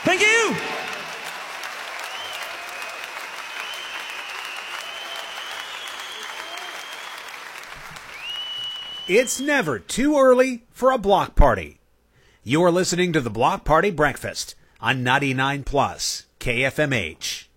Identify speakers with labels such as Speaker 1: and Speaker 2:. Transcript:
Speaker 1: Thank you.
Speaker 2: It's never too early for a block party. You're listening to the Block Party Breakfast on 99 Plus KFMH.